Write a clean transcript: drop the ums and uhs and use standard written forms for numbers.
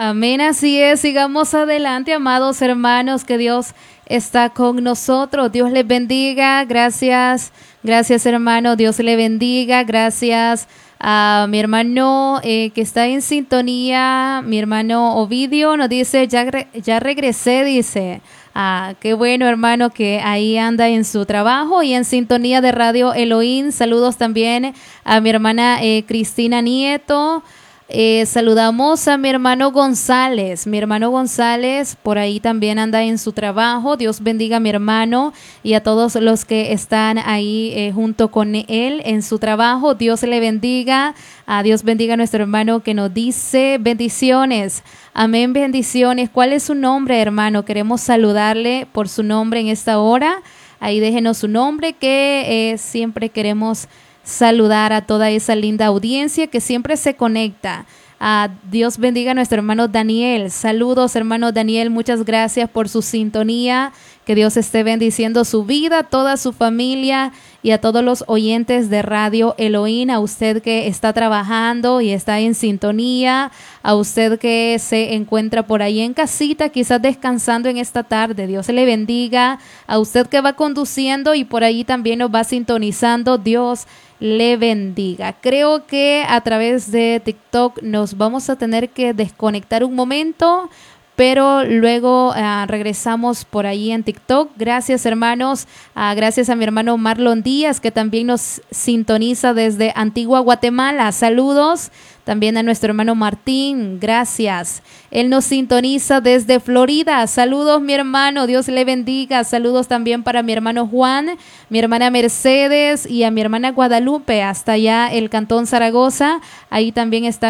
Amén, así es. Sigamos adelante, amados hermanos, que Dios está con nosotros. Dios les bendiga. Gracias, gracias hermano. Dios le bendiga. Gracias a mi hermano que está en sintonía. Mi hermano Ovidio nos dice, ya regresé, dice. Qué bueno hermano que ahí anda en su trabajo y en sintonía de Radio Elohim. Saludos también a mi hermana Cristina Nieto. Saludamos a mi hermano González. Mi hermano González por ahí también anda en su trabajo. Dios bendiga a mi hermano y a todos los que están ahí junto con él en su trabajo. Dios le bendiga. Dios bendiga a nuestro hermano que nos dice bendiciones. Amén, bendiciones. ¿Cuál es su nombre, hermano? Queremos saludarle por su nombre en esta hora. Ahí déjenos su nombre que siempre queremos saludar a toda esa linda audiencia que siempre se conecta. Dios bendiga a nuestro hermano Daniel. Saludos, hermano Daniel. Muchas gracias por su sintonía. Que Dios esté bendiciendo su vida, toda su familia y a todos los oyentes de Radio Elohim. A usted que está trabajando y está en sintonía. A usted que se encuentra por ahí en casita, quizás descansando en esta tarde. Dios le bendiga. A usted que va conduciendo y por ahí también nos va sintonizando. Dios le bendiga. Creo que a través de TikTok nos vamos a tener que desconectar un momento, pero luego regresamos por ahí en TikTok. Gracias hermanos, gracias a mi hermano Marlon Díaz que también nos sintoniza desde Antigua Guatemala. Saludos también a nuestro hermano Martín, gracias. Él nos sintoniza desde Florida. Saludos mi hermano, Dios le bendiga. Saludos también para mi hermano Juan, mi hermana Mercedes y a mi hermana Guadalupe hasta allá el Cantón Zaragoza. Ahí también está